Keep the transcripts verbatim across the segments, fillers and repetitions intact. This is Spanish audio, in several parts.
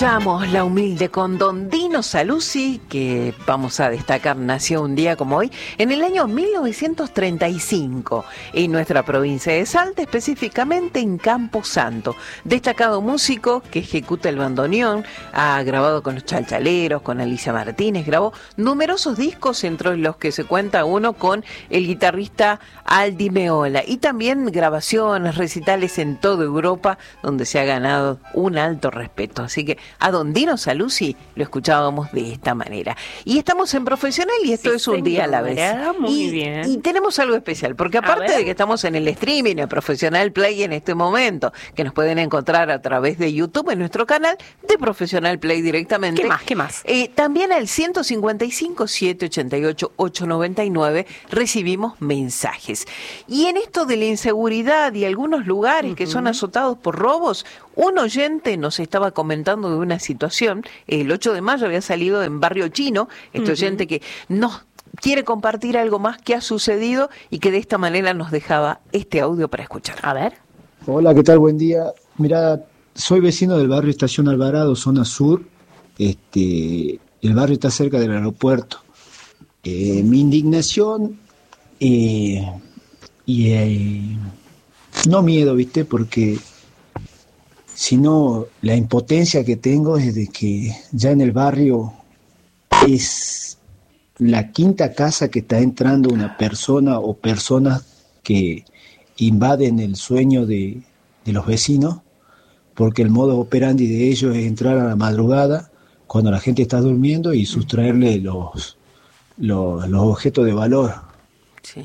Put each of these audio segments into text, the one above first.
Escuchamos La Humilde con Don Dino Saluzzi, que vamos a destacar nació un día como hoy, en el año mil novecientos treinta y cinco, en nuestra provincia de Salta, específicamente en Campo Santo. Destacado músico que ejecuta el bandoneón, ha grabado con los Chalchaleros, con Alicia Martínez, grabó numerosos discos, entre los que se cuenta uno con el guitarrista Aldi Meola, y también grabaciones, recitales en toda Europa, donde se ha ganado un alto respeto. Así que a Don Dino Saluzzi lo escuchábamos de esta manera. Y estamos en Profesional y esto sí, es un señora, día a la vez. Muy y, bien. y tenemos algo especial, porque aparte de que estamos en el streaming, en Profesional Play en este momento, que nos pueden encontrar a través de YouTube en nuestro canal de Profesional Play directamente. ¿Qué más? ¿Qué más? Eh, también al ciento cincuenta y cinco, setecientos ochenta y ocho, ochocientos noventa y nueve recibimos mensajes. Y en esto de la inseguridad y algunos lugares uh-huh. que son azotados por robos, un oyente nos estaba comentando de una situación. El ocho de mayo había salido en Barrio Chino, este uh-huh. oyente que nos quiere compartir algo más que ha sucedido y que de esta manera nos dejaba este audio para escuchar. A ver. Hola, ¿qué tal? Buen día. Mira, soy vecino del barrio Estación Alvarado, zona sur. Este, el barrio está cerca del aeropuerto. Eh, mi indignación eh, y eh, no miedo, ¿viste? Porque sino la impotencia que tengo es de que ya en el barrio es la quinta casa que está entrando una persona o personas que invaden el sueño de, de los vecinos, porque el modo operandi de ellos es entrar a la madrugada cuando la gente está durmiendo y sustraerle los, los, los objetos de valor. Sí.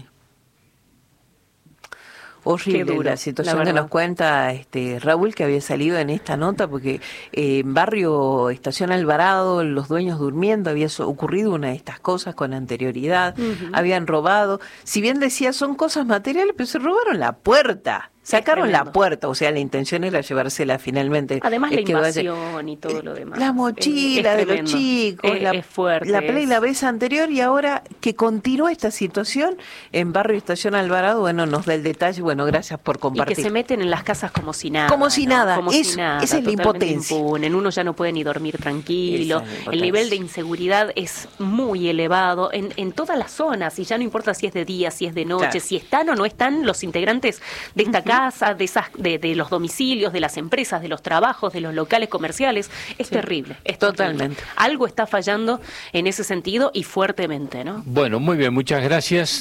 Horrible duro, la situación la que nos cuenta este Raúl, que había salido en esta nota, porque eh, en barrio Estación Alvarado, los dueños durmiendo, había ocurrido una de estas cosas con anterioridad, uh-huh. habían robado, si bien decía son cosas materiales, pero se robaron la puerta. Sacaron la puerta, o sea, la intención era llevársela finalmente. Además la invasión vaya, y todo lo demás. La mochila es, es de los chicos, es, la, es fuerte, la play es... la vez anterior, y ahora que continúa esta situación en Barrio Estación Alvarado, bueno, nos da el detalle, bueno, gracias por compartir. Y que se meten en las casas como si nada. Como si ¿no? nada, como es, si nada, esa es la impotencia. Impunen. Uno ya no puede ni dormir tranquilo, es el nivel de inseguridad es muy elevado en, en todas las zonas, y ya no importa si es de día, si es de noche, claro. si están o no están los integrantes de esta uh-huh. casa, de esas De, de los domicilios, de las empresas, de los trabajos, de los locales comerciales, es sí, terrible, es totalmente. Terrible. Algo está fallando en ese sentido y fuertemente, ¿no? Bueno, muy bien, muchas gracias.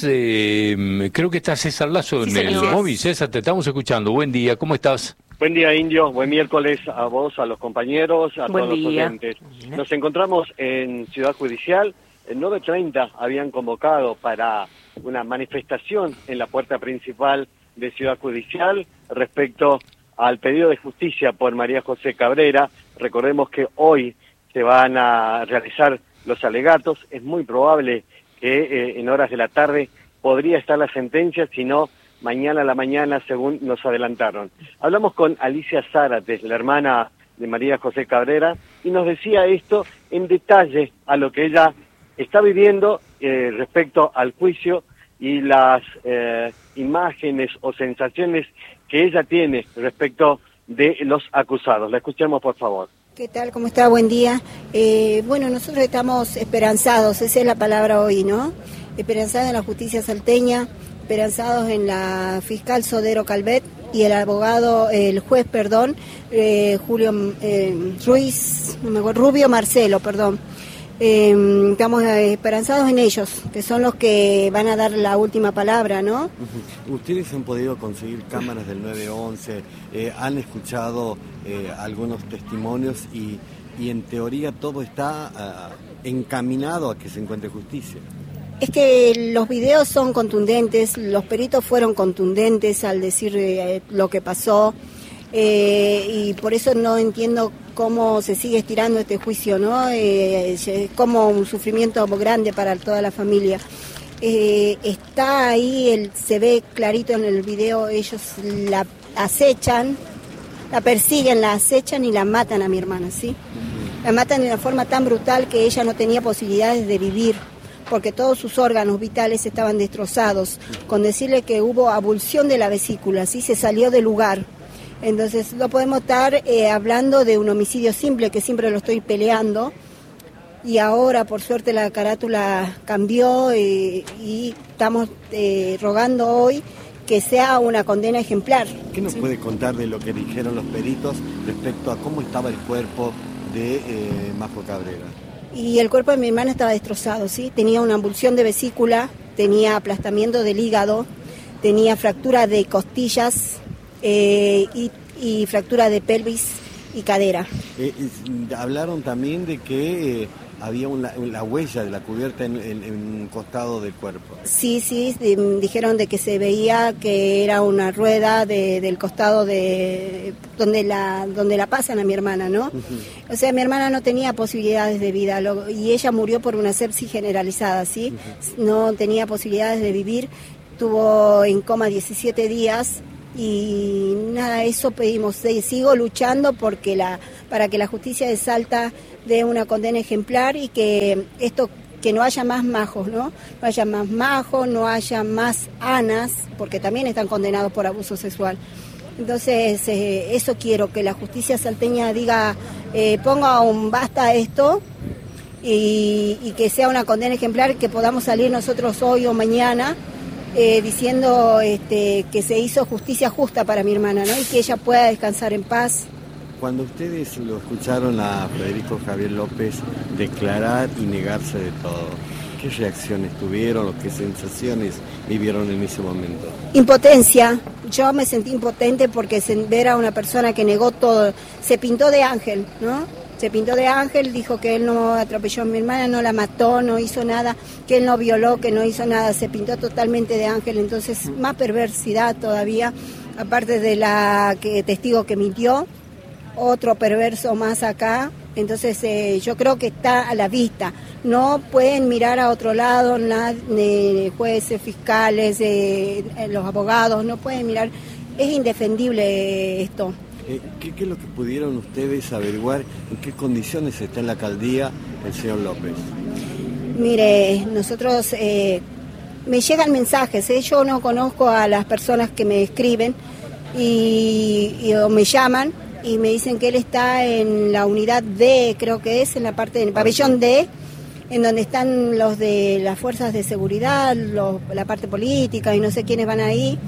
Eh, creo que está César Lazo sí, en señor. el móvil. César, te estamos escuchando. Buen día, ¿cómo estás? Buen día, Indio. Buen miércoles a vos, a los compañeros, a Buen todos día. los oyentes. Nos encontramos en Ciudad Judicial. En nueve treinta habían convocado para una manifestación en la puerta principal de Ciudad Judicial respecto al pedido de justicia por María José Cabrera. Recordemos que hoy se van a realizar los alegatos. Es muy probable que eh, en horas de la tarde podría estar la sentencia, si no, mañana a la mañana, según nos adelantaron. Hablamos con Alicia Zárate, la hermana de María José Cabrera, y nos decía esto en detalle a lo que ella está viviendo eh, respecto al juicio y las eh, imágenes o sensaciones que ella tiene respecto de los acusados. La escuchemos, por favor. ¿Qué tal? ¿Cómo está? Buen día. Eh, bueno, nosotros estamos esperanzados, esa es la palabra hoy, ¿no? Esperanzados en la justicia salteña, esperanzados en la fiscal Sodero Calvet y el abogado, el juez, perdón, eh, Julio eh, Ruiz, no me acuerdo, Rubio Marcelo, perdón. Eh, estamos esperanzados en ellos, que son los que van a dar la última palabra, ¿no? Ustedes han podido conseguir cámaras del nueve once, eh, han escuchado eh, algunos testimonios y, y en teoría todo está uh, encaminado a que se encuentre justicia. Es que los videos son contundentes, los peritos fueron contundentes al decir eh, lo que pasó. Eh, y por eso no entiendo cómo se sigue estirando este juicio, ¿no? Eh, es como un sufrimiento grande para toda la familia. Eh, está ahí, el, se ve clarito en el video, ellos la acechan, la persiguen, la acechan y la matan a mi hermana, ¿sí? La matan de una forma tan brutal que ella no tenía posibilidades de vivir, porque todos sus órganos vitales estaban destrozados, con decirle que hubo abulsión de la vesícula, ¿sí? Se salió del lugar. Entonces no podemos estar eh, hablando de un homicidio simple, que siempre lo estoy peleando, y ahora por suerte la carátula cambió eh, y estamos eh, rogando hoy que sea una condena ejemplar. ¿Qué nos ¿sí? puede contar de lo que dijeron los peritos respecto a cómo estaba el cuerpo de eh, Majo Cabrera? Y el cuerpo de mi hermana estaba destrozado, ¿sí? Tenía una embulsión de vesícula, tenía aplastamiento del hígado, tenía fractura de costillas eh, y, y fractura de pelvis y cadera. Eh, hablaron también de que eh, había una, una huella de la cubierta en, en, en un costado del cuerpo. Sí, sí, dijeron de que se veía que era una rueda de, del costado de donde la donde la pasan a mi hermana, ¿no? Uh-huh. O sea, mi hermana no tenía posibilidades de vida lo, y ella murió por una sepsis generalizada, ¿sí? Uh-huh. No tenía posibilidades de vivir, estuvo en coma diecisiete días. Y nada, eso pedimos, sigo luchando porque la, para que la justicia de Salta dé una condena ejemplar y que esto, que no haya más majos, ¿no? No haya más majos, no haya más anas, porque también están condenados por abuso sexual. Entonces, eh, eso quiero, que la justicia salteña diga, eh, ponga un basta a esto y, y que sea una condena ejemplar, que podamos salir nosotros hoy o mañana Eh, diciendo este, que se hizo justicia justa para mi hermana, ¿no? Y que ella pueda descansar en paz. Cuando ustedes lo escucharon a Federico Javier López declarar y negarse de todo, ¿qué reacciones tuvieron o qué sensaciones vivieron en ese momento? Impotencia. Yo me sentí impotente porque ver a una persona que negó todo, se pintó de ángel, ¿no? Se pintó de ángel, dijo que él no atropelló a mi hermana, no la mató, no hizo nada, que él no violó, que no hizo nada, se pintó totalmente de ángel, entonces más perversidad todavía, aparte de la que, testigo que mintió, otro perverso más acá, entonces eh, yo creo que está a la vista, no pueden mirar a otro lado, nada, ni jueces, fiscales, eh, los abogados, no pueden mirar, es indefendible esto. Eh, ¿qué, ¿Qué es lo que pudieron ustedes averiguar? ¿En qué condiciones está en la alcaldía el señor López? Mire, nosotros, eh, me llegan mensajes, ¿eh? Yo no conozco a las personas que me escriben y, y o me llaman y me dicen que él está en la unidad D, creo que es, en la parte del pabellón D, en donde están los de las fuerzas de seguridad, los, la parte política y no sé quiénes van ahí.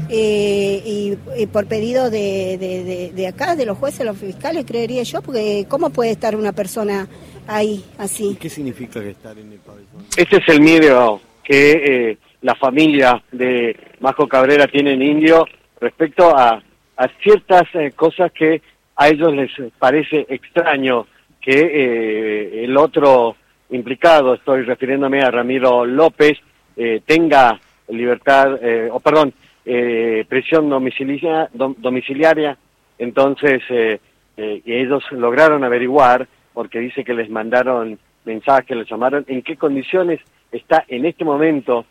Eh, y, y por pedido de, de, de, de acá, de los jueces, los fiscales, creería yo, porque ¿cómo puede estar una persona ahí, así? ¿Qué significa que estar en el pabellón? Este es el miedo que eh, la familia de Majo Cabrera tiene en Indio respecto a, a ciertas eh, cosas que a ellos les parece extraño que eh, el otro implicado, estoy refiriéndome a Ramiro López, eh, tenga libertad, eh, o perdón, Eh, prisión domiciliaria, dom, domiciliaria. Entonces eh, eh, ellos lograron averiguar, porque dice que les mandaron mensajes, les llamaron, en qué condiciones está en este momento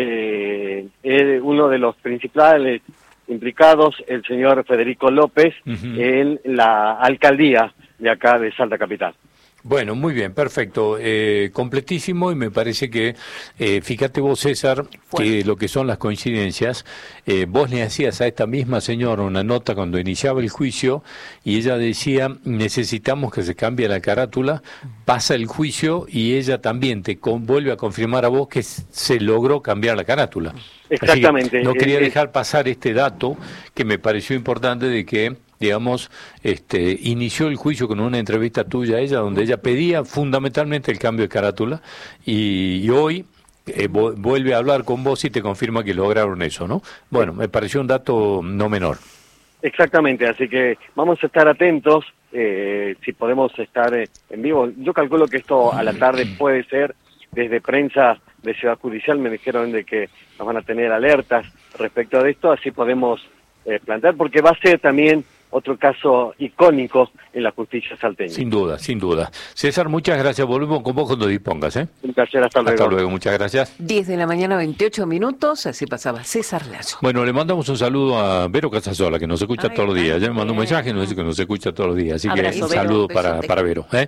eh, eh, uno de los principales implicados, el señor Federico López, uh-huh. en la alcaldía de acá de Salta Capital. Bueno, muy bien, perfecto, eh, completísimo, y me parece que, eh, fíjate vos, César, Fue. que lo que son las coincidencias, eh, vos le hacías a esta misma señora una nota cuando iniciaba el juicio y ella decía, necesitamos que se cambie la carátula, pasa el juicio y ella también te con, vuelve a confirmar a vos que se logró cambiar la carátula. Exactamente. No quería dejar pasar este dato que me pareció importante de que, digamos, este, inició el juicio con una entrevista tuya a ella, donde ella pedía fundamentalmente el cambio de carátula, y, y hoy eh, vuelve a hablar con vos y te confirma que lograron eso, ¿no? Bueno, me pareció un dato no menor. Exactamente, así que vamos a estar atentos, eh, si podemos estar eh, en vivo. Yo calculo que esto a la tarde puede ser, desde prensa de Ciudad Judicial me dijeron de que nos van a tener alertas respecto de esto, así podemos eh, plantear, porque va a ser también otro caso icónico en la justicia salteña. Sin duda, sin duda. César, muchas gracias. Volvemos con vos cuando dispongas, ¿eh? Un placer, hasta luego. Hasta luego, muchas gracias. diez de la mañana, veintiocho minutos, así pasaba César Lazo. Bueno, le mandamos un saludo a Vero Casasola, que nos escucha Ay, todos los días. Ya me mandó un mensaje, nos dice que nos escucha todos los días. Así Abrazo, que un saludo Vero, para, para Vero. ¿eh?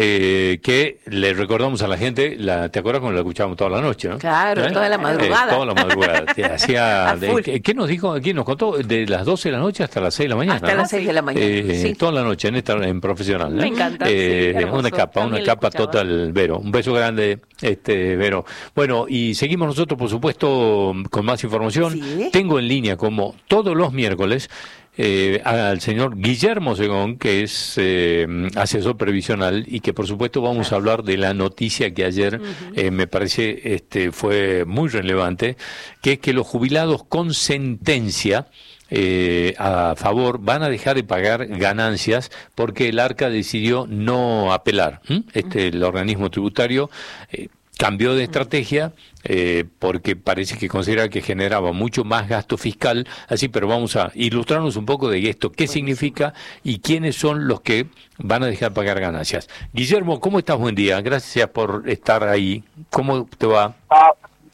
Eh, que le recordamos a la gente, la, ¿te acuerdas cuando la escuchábamos toda la noche? ¿no? Claro, ¿Eh? toda la madrugada. Eh, toda la madrugada. Hacía, de, ¿Qué nos dijo? ¿Quién nos contó? De las doce de la noche hasta las seis de la mañana. Hasta ¿no? las seis de la mañana. Eh, sí. Toda la noche en esta en profesional. ¿eh? Me encanta. Eh, sí, una capa, También una capa total, Vero. Un beso grande, este Vero. Bueno, y seguimos nosotros, por supuesto, con más información. ¿Sí? Tengo en línea, como todos los miércoles, Eh, al señor Guillermo Segón, que es eh, asesor previsional y que por supuesto vamos a hablar de la noticia que ayer uh-huh. eh, me parece este fue muy relevante, que es que los jubilados con sentencia eh, a favor van a dejar de pagar ganancias porque el ARCA decidió no apelar. ¿Mm? Este el organismo tributario eh, cambió de estrategia eh, porque parece que considera que generaba mucho más gasto fiscal, así, pero vamos a ilustrarnos un poco de esto, qué significa y quiénes son los que van a dejar pagar ganancias. Guillermo, ¿cómo estás? Buen día, gracias por estar ahí. ¿Cómo te va? Ah,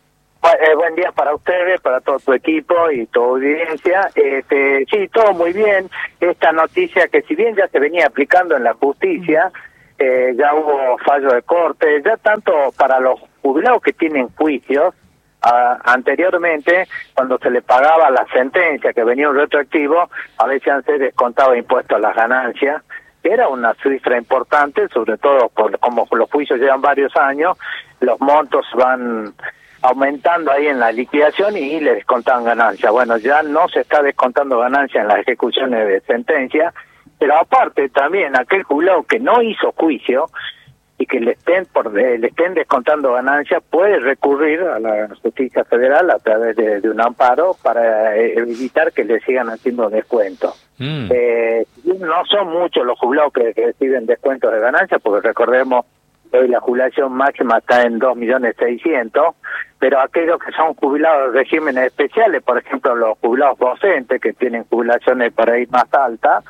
eh, buen día para ustedes, para todo tu equipo y tu audiencia. Este, sí, todo muy bien. Esta noticia que si bien ya se venía aplicando en la justicia, Eh, ya hubo fallo de corte, ya tanto para los jubilados que tienen juicios, a, anteriormente, cuando se le pagaba la sentencia, que venía un retroactivo, a veces se descontaba impuestos a las ganancias, que era una cifra importante, sobre todo por como los juicios llevan varios años, los montos van aumentando ahí en la liquidación y le descontaban ganancias. Bueno, ya no se está descontando ganancias en las ejecuciones de sentencia, pero aparte también aquel jubilado que no hizo juicio y que le estén por le estén descontando ganancias puede recurrir a la justicia federal a través de, de un amparo para evitar que le sigan haciendo descuentos. Mm. Eh, no son muchos los jubilados que, que reciben descuentos de ganancias, porque recordemos que hoy la jubilación máxima está en dos millones seiscientos, pero aquellos que son jubilados de regímenes especiales, por ejemplo los jubilados docentes que tienen jubilaciones para ir más altas,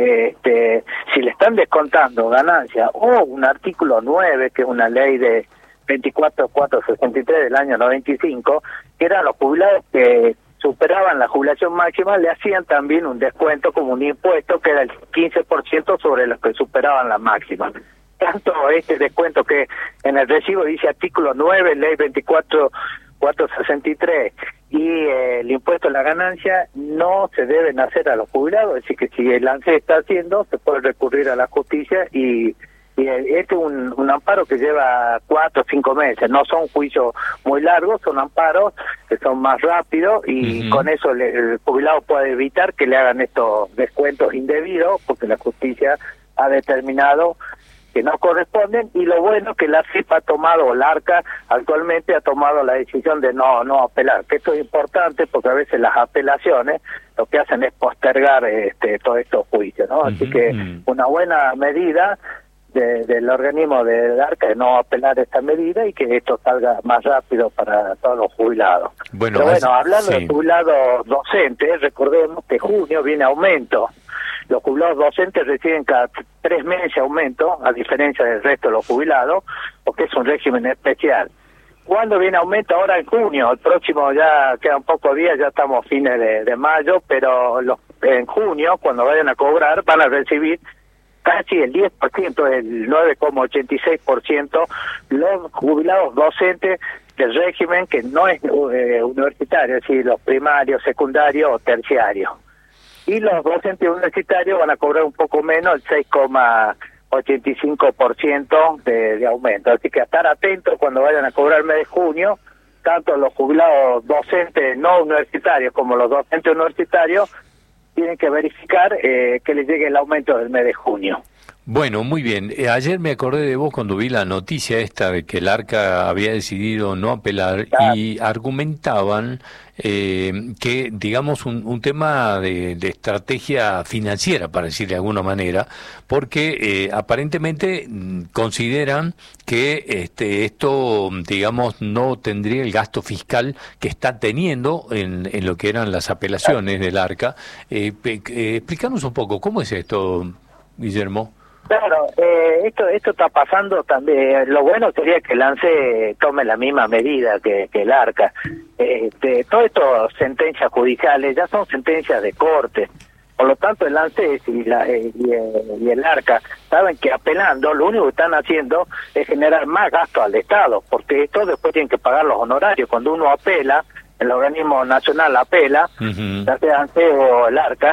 Este, si le están descontando ganancias o un artículo nueve, que es una ley de veinticuatro mil cuatrocientos sesenta y tres del año noventa y cinco, que eran los jubilados que superaban la jubilación máxima, le hacían también un descuento como un impuesto que era el quince por ciento sobre los que superaban la máxima. Tanto este descuento que en el recibo dice artículo nueve, ley veinticuatro mil cuatrocientos sesenta y tres, y eh, el impuesto a la ganancia no se deben hacer a los jubilados, es decir, que si el ANSES está haciendo, se puede recurrir a la justicia y, y este es un, un amparo que lleva cuatro o cinco meses, no son juicios muy largos, son amparos que son más rápidos y uh-huh. con eso le, el jubilado puede evitar que le hagan estos descuentos indebidos, porque la justicia ha determinado que no corresponden, y lo bueno que la A F I P ha tomado, o la ARCA actualmente ha tomado la decisión de no no apelar, que esto es importante porque a veces las apelaciones lo que hacen es postergar este todos estos juicios, ¿no? Así uh-huh. que una buena medida de, del organismo de ARCA de no apelar esta medida y que esto salga más rápido para todos los jubilados. Bueno, Pero bueno, es, hablando sí. de jubilados docentes, recordemos que junio viene aumento. Los jubilados docentes reciben cada tres meses aumento, a diferencia del resto de los jubilados, porque es un régimen especial. ¿Cuándo viene aumento? Ahora en junio, el próximo ya quedan pocos días, ya estamos fines de, de mayo, pero los, en junio, cuando vayan a cobrar, van a recibir casi el diez por ciento, el nueve coma ochenta y seis por ciento, los jubilados docentes del régimen que no es eh, universitario, es decir, los primarios, secundarios o terciarios. Y los docentes universitarios van a cobrar un poco menos, el seis coma ochenta y cinco por ciento de, de aumento. Así que a estar atentos cuando vayan a cobrar el mes de junio, tanto los jubilados docentes no universitarios como los docentes universitarios tienen que verificar eh, que les llegue el aumento del mes de junio. Bueno, muy bien. Eh, ayer me acordé de vos cuando vi la noticia esta de que el ARCA había decidido no apelar claro. y argumentaban eh, que, digamos, un, un tema de, de estrategia financiera, para decir de alguna manera, porque eh, aparentemente consideran que este, esto, digamos, no tendría el gasto fiscal que está teniendo en, en lo que eran las apelaciones del ARCA. Eh, eh, explícanos un poco, ¿cómo es esto, Guillermo? Claro, eh, esto esto está pasando también. Lo bueno sería que el ANSES tome la misma medida que, que el ARCA. Este, todo esto sentencias judiciales ya son sentencias de corte. Por lo tanto, el ANSES y, la, eh, y, eh, y el ARCA saben que apelando lo único que están haciendo es generar más gasto al Estado, porque esto después tienen que pagar los honorarios. Cuando uno apela, el organismo nacional apela, uh-huh. ya sea ANSES o el ARCA,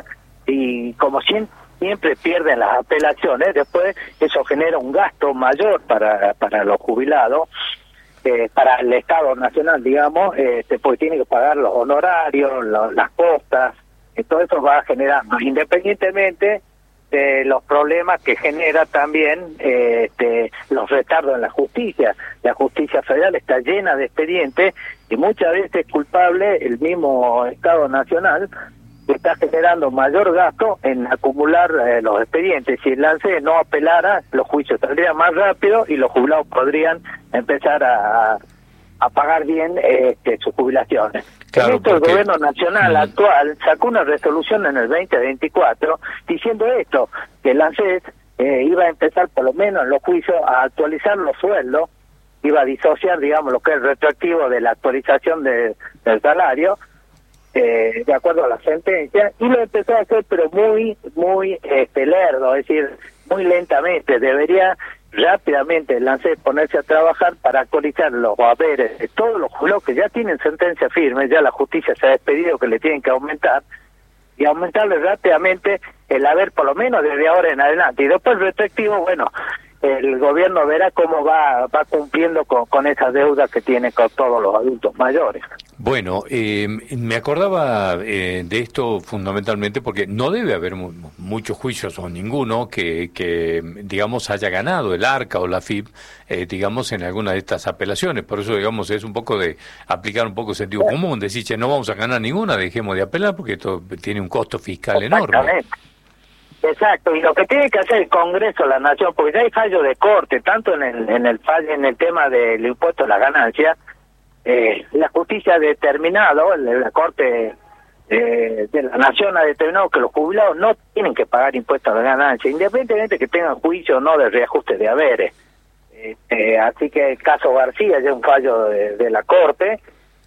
y como siempre siempre pierden las apelaciones, después eso genera un gasto mayor para para los jubilados, eh, para el Estado Nacional, digamos, este, porque tiene que pagar los honorarios, lo, las costas, y todo eso va a generar más, independientemente de los problemas que genera también eh, este, los retardos en la justicia. La justicia federal está llena de expedientes y muchas veces es culpable el mismo Estado Nacional, que está generando mayor gasto en acumular eh, los expedientes. Si el ANSES no apelara, los juicios saldrían más rápido y los jubilados podrían empezar a, a pagar bien este, sus jubilaciones. Claro, en esto porque... el gobierno nacional mm. actual sacó una resolución en el veinte veinticuatro diciendo esto, que el ANSES eh, iba a empezar por lo menos en los juicios a actualizar los sueldos, iba a disociar, digamos, lo que es retroactivo de la actualización de, del salario, Eh, de acuerdo a la sentencia, y lo empezó a hacer pero muy, muy este, lerdo, es decir, muy lentamente. Debería rápidamente el ANSES ponerse a trabajar para actualizar los haberes de todos los jubilados que ya tienen sentencia firme, ya la justicia se ha despedido que le tienen que aumentar, y aumentarle rápidamente el haber por lo menos desde ahora en adelante, y después el retroactivo, bueno, el gobierno verá cómo va va cumpliendo con, con esa deuda que tiene con todos los adultos mayores. Bueno, eh, me acordaba eh, de esto fundamentalmente porque no debe haber mu muchos juicios o ninguno que, que, digamos, haya ganado el ARCA o la F I P, eh, digamos, en alguna de estas apelaciones. Por eso, digamos, es un poco de aplicar un poco sentido común, decir, che, no vamos a ganar ninguna, dejemos de apelar porque esto tiene un costo fiscal enorme. Exacto, y lo que tiene que hacer el Congreso de la Nación, porque ya hay fallo de corte, tanto en el en el fallo, en el tema del impuesto a la ganancia, eh, la justicia ha determinado, la Corte eh, de la Nación ha determinado que los jubilados no tienen que pagar impuestos a la ganancia, independientemente que tengan juicio o no de reajuste de haberes. Eh, eh, así que el caso García ya es un fallo de, de la Corte.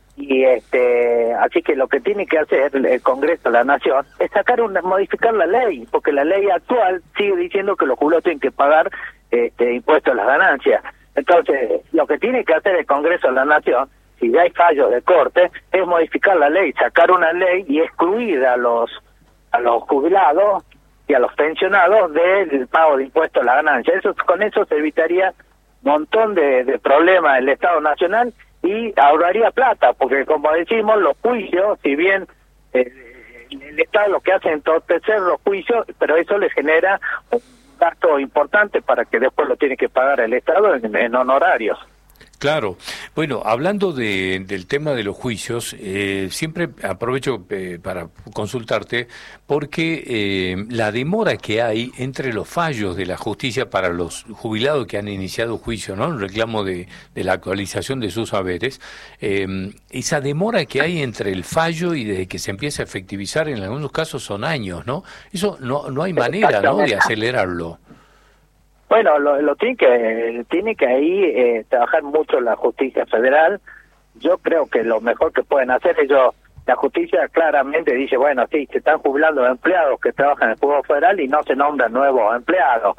Y este, así que lo que tiene que hacer el Congreso de la Nación es sacar una, modificar la ley, porque la ley actual sigue diciendo que los jubilados tienen que pagar este, impuestos a las ganancias. Entonces, lo que tiene que hacer el Congreso de la Nación, si ya hay fallos de corte, es modificar la ley, sacar una ley y excluir a los a los jubilados y a los pensionados del pago de impuestos a la ganancia. Eso, con eso se evitaría un montón de, de problemas del Estado Nacional y ahorraría plata, porque como decimos, los juicios, si bien eh, el Estado lo que hace es entorpecer los juicios, pero eso les genera un gasto importante para que después lo tiene que pagar el Estado en, en honorarios. Claro. Bueno, hablando de, del tema de los juicios, eh, siempre aprovecho eh, para consultarte, porque eh, la demora que hay entre los fallos de la justicia para los jubilados que han iniciado juicio, ¿no? El reclamo de, de la actualización de sus haberes, eh, esa demora que hay entre el fallo y desde que se empieza a efectivizar, en algunos casos son años, ¿no? Eso no, no hay manera, ¿no?, de acelerarlo. Bueno, lo, lo tiene que tiene que ahí eh, trabajar mucho la justicia federal. Yo creo que lo mejor que pueden hacer ellos, la justicia claramente dice, bueno, sí, se están jubilando empleados que trabajan en el Poder Federal y no se nombran nuevos empleados.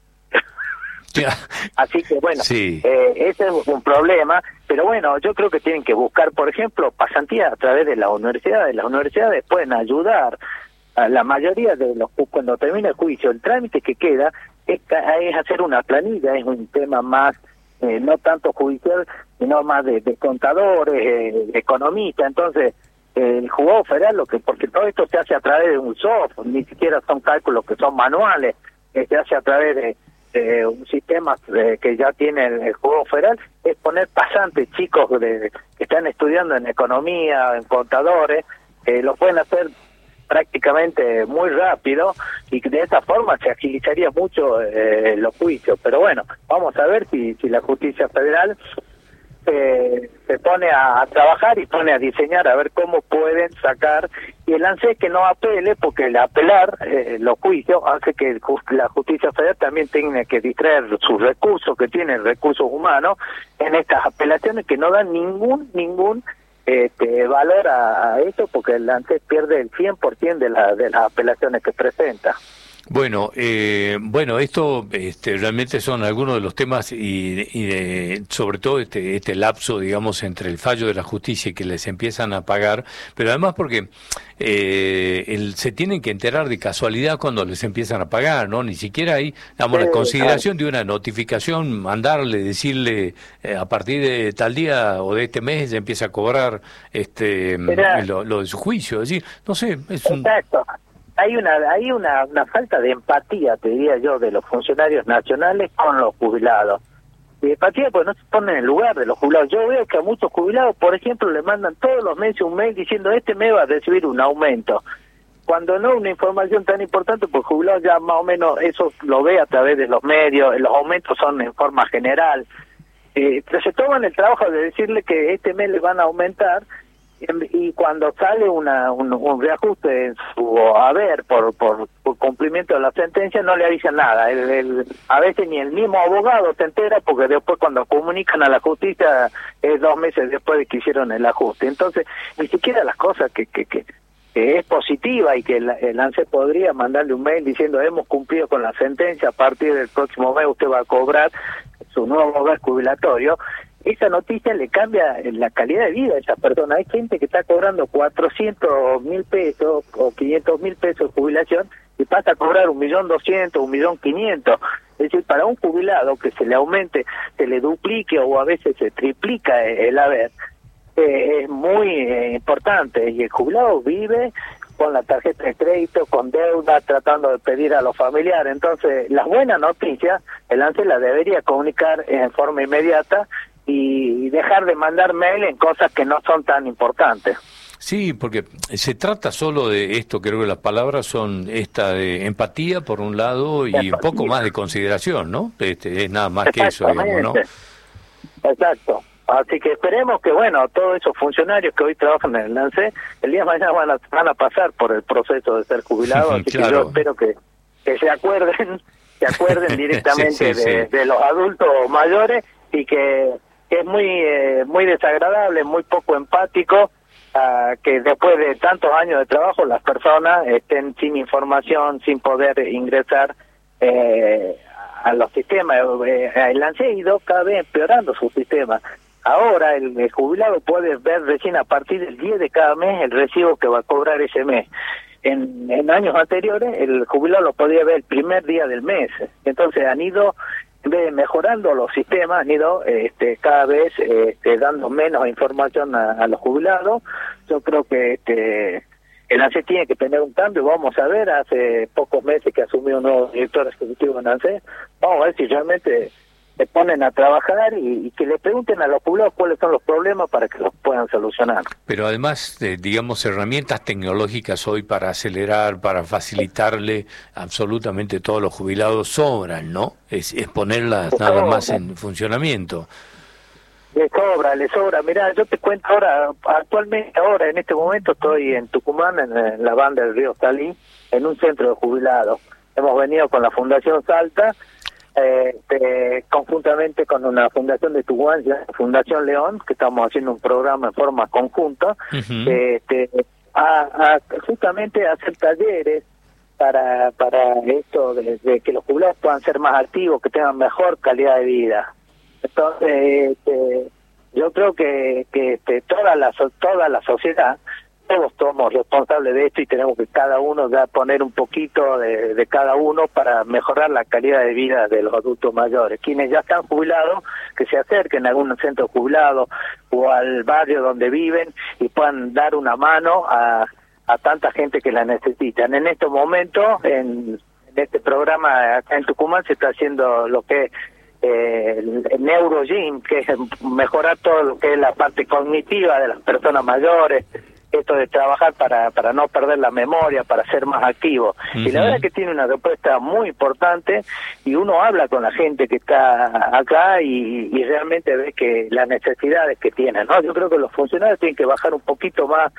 Así que bueno, sí. eh, ese es un problema, pero bueno, yo creo que tienen que buscar, por ejemplo, pasantías a través de las universidades. Las universidades pueden ayudar a la mayoría de los, cuando termina el juicio, el trámite que queda es, es hacer una planilla, es un tema más, eh, no tanto judicial, sino más de, de contadores, eh, de economistas. Entonces, eh, el juzgado federal, lo que, porque todo esto se hace a través de un software, ni siquiera son cálculos que son manuales. que se hace a través de, de un sistema de, que ya tiene el, el Juego Federal, es poner pasantes chicos de, que están estudiando en economía, en contadores, que lo pueden hacer prácticamente muy rápido y de esa forma se agilizaría mucho eh, los juicios. Pero bueno, vamos a ver si, si la justicia federal eh, se pone a, a trabajar y pone a diseñar a ver cómo pueden sacar, y el ANSES que no apele, porque el apelar eh, los juicios hace que la justicia federal también tenga que distraer sus recursos que tiene, recursos humanos, en estas apelaciones que no dan ningún ningún Este, valor a, a eso, porque el ANSES pierde el cien por ciento de, la, de las apelaciones que presenta. Bueno, eh, bueno, esto este, realmente son algunos de los temas y, y de, sobre todo este, este lapso, digamos, entre el fallo de la justicia y que les empiezan a pagar, pero además porque eh, el, se tienen que enterar de casualidad cuando les empiezan a pagar, ¿no? Ni siquiera hay, digamos, sí, la consideración de una notificación, mandarle, decirle eh, a partir de tal día o de este mes se empieza a cobrar este Mira, lo, lo de su juicio, es decir, no sé, es un... Exacto. Hay una hay una, una falta de empatía, te diría yo, de los funcionarios nacionales con los jubilados. Y empatía pues no se pone en el lugar de los jubilados. Yo veo que a muchos jubilados, por ejemplo, le mandan todos los meses un mail diciendo este mes va a recibir un aumento. Cuando no una información tan importante, pues el jubilado ya más o menos eso lo ve a través de los medios, los aumentos son en forma general. Eh, pero se toman el trabajo de decirle que este mes le van a aumentar, y cuando sale una, un, un reajuste en su haber por, por, por cumplimiento de la sentencia no le avisan nada. El, el, a veces ni el mismo abogado se entera, porque después cuando comunican a la justicia es dos meses después de que hicieron el ajuste. Entonces ni siquiera las cosas que, que, que, que es positiva y que el, el ANSES podría mandarle un mail diciendo hemos cumplido con la sentencia, a partir del próximo mes usted va a cobrar su nuevo hogar jubilatorio. Esa noticia le cambia la calidad de vida a esa persona. Hay gente que está cobrando cuatrocientos mil pesos o quinientos mil pesos de jubilación y pasa a cobrar un millón doscientos, un millón quinientos. Es decir, para un jubilado que se le aumente, se le duplique o a veces se triplica el haber, eh, es muy eh, importante. Y el jubilado vive con la tarjeta de crédito, con deuda, tratando de pedir a los familiares. Entonces, las buenas noticias, el ANSES las debería comunicar en forma inmediata y dejar de mandar mail en cosas que no son tan importantes. Sí, porque se trata solo de esto, creo que las palabras son esta de empatía por un lado y empatía. Un poco más de consideración, ¿no? Este, es nada más que eso, digamos, ¿no? Exacto. Así que esperemos que, bueno, todos esos funcionarios que hoy trabajan en el ANSES, el día de mañana van a, van a pasar por el proceso de ser jubilados, así claro. que yo espero que, que se acuerden, se acuerden directamente sí, sí, de, sí. de los adultos mayores, y que es muy eh, muy desagradable, muy poco empático uh, que después de tantos años de trabajo las personas estén sin información, sin poder ingresar eh, a los sistemas. Eh, el ANSES ha ido cada vez empeorando su sistema. Ahora el, el jubilado puede ver recién a partir del diez de cada mes el recibo que va a cobrar ese mes. En, en años anteriores el jubilado lo podía ver el primer día del mes. Entonces han ido mejorando los sistemas, han ido este, cada vez este, dando menos información a, a los jubilados. Yo creo que este, el ANSES tiene que tener un cambio. Vamos a ver, hace pocos meses que asumió un nuevo director ejecutivo en ANSES, vamos a ver si realmente se ponen a trabajar y, y que le pregunten a los jubilados cuáles son los problemas para que los puedan solucionar. Pero además, de, digamos, herramientas tecnológicas hoy para acelerar, para facilitarle absolutamente todos los jubilados sobran, ¿no? Es, es ponerlas nada sobra. más en funcionamiento. Le sobra, le sobra. Mirá, yo te cuento ahora, actualmente ahora, en este momento estoy en Tucumán, en, en la banda del río Salí, en un centro de jubilados. Hemos venido con la Fundación Salta, Eh, este, conjuntamente con una fundación de Tucumán, la Fundación León, que estamos haciendo un programa en forma conjunta, uh-huh. este, a, a justamente a hacer talleres para para esto de, de que los jubilados puedan ser más activos, que tengan mejor calidad de vida. Entonces, este, yo creo que que este, toda la toda la sociedad, todos somos responsables de esto y tenemos que cada uno ya poner un poquito de, de cada uno para mejorar la calidad de vida de los adultos mayores. Quienes ya están jubilados, que se acerquen a algún centro jubilado o al barrio donde viven y puedan dar una mano a, a tanta gente que la necesitan. En estos momentos, en, en este programa acá en Tucumán se está haciendo lo que es eh, el, el NeuroGym, que es mejorar todo lo que es la parte cognitiva de las personas mayores, esto de trabajar para para no perder la memoria, para ser más activo. Uh-huh. Y la verdad es que tiene una respuesta muy importante, y uno habla con la gente que está acá y, y realmente ve que las necesidades que tienen, ¿no? Yo creo que los funcionarios tienen que bajar un poquito más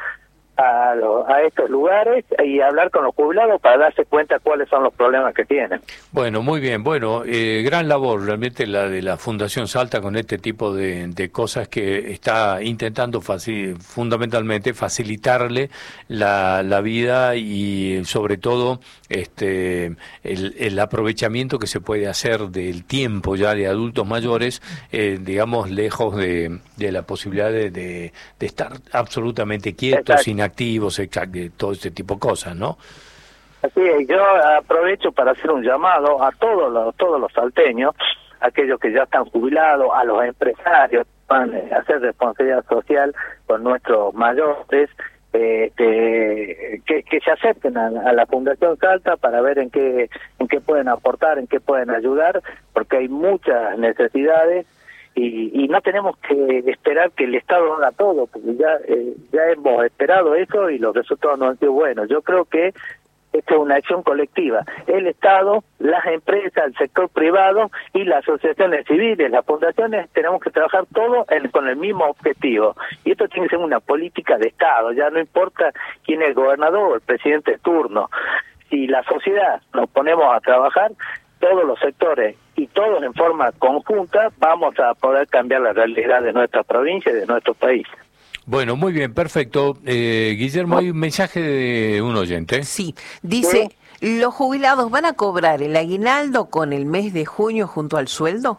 a, lo, a estos lugares y hablar con los jubilados para darse cuenta cuáles son los problemas que tienen. Bueno, muy bien. Bueno, eh, gran labor realmente la de la Fundación Salta con este tipo de, de cosas que está intentando faci- fundamentalmente facilitarle la, la vida y sobre todo este el, el aprovechamiento que se puede hacer del tiempo ya de adultos mayores, eh, digamos, lejos de, de la posibilidad de, de, de estar absolutamente quietos, inactivos, exacto, todo este tipo de cosas, ¿no? Así es, yo aprovecho para hacer un llamado a todos los, todos los salteños, aquellos que ya están jubilados, a los empresarios, van a hacer responsabilidad social con nuestros mayores, eh, que, que, que se acerquen a, a la Fundación Salta para ver en qué, en qué pueden aportar, en qué pueden ayudar, porque hay muchas necesidades. Y, y no tenemos que esperar que el Estado haga todo, porque ya eh, ya hemos esperado eso y los resultados no han sido buenos. Yo creo que esta es una acción colectiva. El Estado, las empresas, el sector privado y las asociaciones civiles, las fundaciones, tenemos que trabajar todos en, con el mismo objetivo. Y esto tiene que ser una política de Estado, ya no importa quién es el gobernador o el presidente de turno. Si la sociedad nos ponemos a trabajar, todos los sectores y todos en forma conjunta, vamos a poder cambiar la realidad de nuestra provincia y de nuestro país. Bueno, muy bien, perfecto. Eh, Guillermo, hay un mensaje de un oyente. Sí, dice, ¿sí? ¿Los jubilados van a cobrar el aguinaldo con el mes de junio junto al sueldo?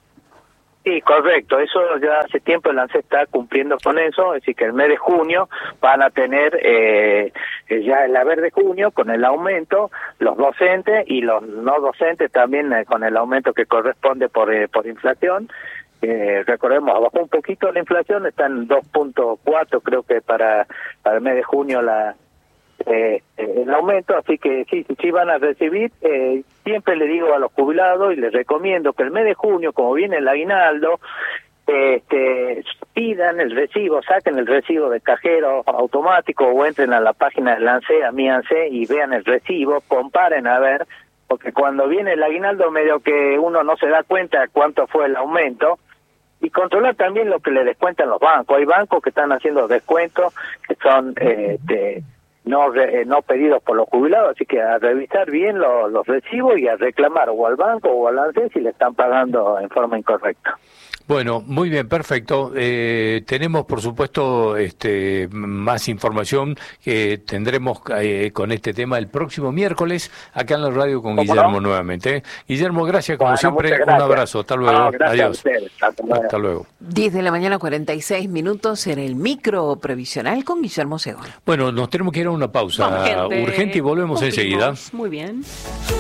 Sí, correcto, eso ya hace tiempo el ANSES está cumpliendo con eso, es decir, que el mes de junio van a tener eh, ya el haber de junio con el aumento, los docentes y los no docentes también eh, con el aumento que corresponde por eh, por inflación. Eh, recordemos, bajó un poquito la inflación, está en dos punto cuatro creo que para, para el mes de junio la Eh, el aumento, así que sí, sí van a recibir. Eh, siempre le digo a los jubilados y les recomiendo que el mes de junio, como viene el aguinaldo, este, pidan el recibo, saquen el recibo de cajero automático o entren a la página del ANSES, a mi ANSES, y vean el recibo, comparen a ver, porque cuando viene el aguinaldo medio que uno no se da cuenta de cuánto fue el aumento. Y controlar también lo que le descuentan los bancos. Hay bancos que están haciendo descuentos que son eh, de, no re, no pedidos por los jubilados, así que a revisar bien lo, los recibos y a reclamar o al banco o al ANSES si le están pagando en forma incorrecta. Bueno, muy bien, perfecto. Eh, tenemos, por supuesto, este, más información que tendremos eh, con este tema el próximo miércoles acá en la radio con Guillermo no? nuevamente. ¿eh? Guillermo, gracias, como bueno, siempre. Un abrazo. Hasta luego. Ah, Adiós. Hasta luego. Hasta luego. diez de la mañana, cuarenta y seis minutos en el micro provisional con Guillermo Segón. Bueno, nos tenemos que ir a una pausa urgente y volvemos enseguida. Muy bien.